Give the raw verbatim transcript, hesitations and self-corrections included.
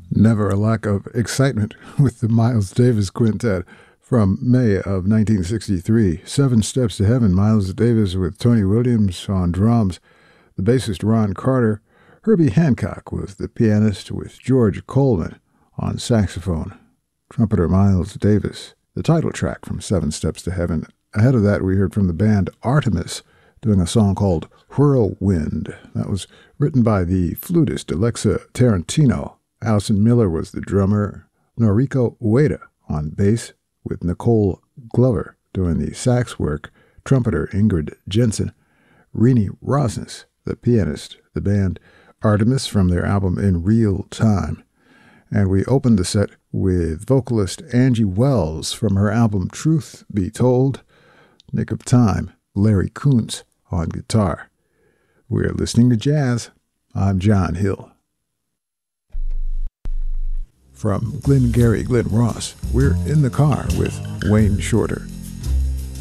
Never a lack of excitement with the Miles Davis Quintet from May of nineteen sixty-three. Seven Steps to Heaven, Miles Davis with Tony Williams on drums, the bassist Ron Carter. Herbie Hancock was the pianist with George Coleman on saxophone. Trumpeter Miles Davis, the title track from Seven Steps to Heaven. Ahead of that, we heard from the band Artemis doing a song called Whirlwind. That was written by the flutist Alexa Tarantino. Allison Miller was the drummer. Noriko Ueda on bass, with Nicole Glover doing the sax work. Trumpeter Ingrid Jensen. Rini Rosnes, the pianist. The band Artemis from their album In Real Time. And we opened the set with vocalist Angie Wells from her album Truth Be Told. Nick of Time, Larry Kuntz on guitar. We're listening to jazz. I'm John Hill. From Glengarry Glen Ross, we're in the car with Wayne Shorter.